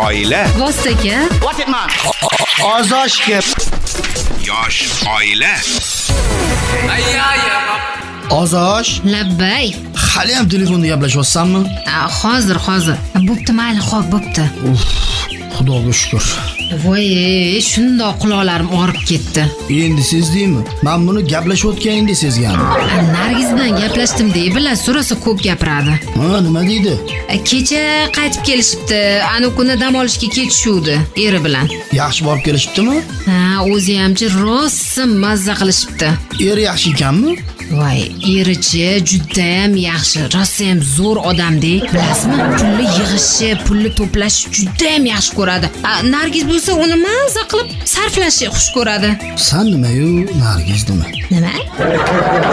oila. Vostaka. What it man? Ozoshga. Yosh oila. Ozosh. Labbay. Hali ham telefonda gaplashyapsanmi? Hozir. Bo'pti, mayli, xo'p, bo'pti. Xudoga shukr. Voy, shundoq quloqlarim og'rib ketdi. Endi sezdingmi? Men buni gaplashayotganingda sezganim. Nargiz bilan gaplashdim deb bilan so'rasa ko'p gapiradi. Nima deydi? Kecha qaytib kelishibdi. Ana kuni dam olishga ketishuvdi eri bilan. Yaxshi borib kelishibdimi? O'zi hamchi rosa mazza qilishibdi. Eri yaxshi ekanmi? Voy, erichi juda ham yaxshi, rosa ham zo'r odamdek. Bilasizmi? Pulni yig'ishi, pulni to'plash juda ham yaxshi ko'radi. Nargiz bo'lsa uni mazza qilib sarflashni xush ko'radi. San nima-yu, Nargiz nima? Nima?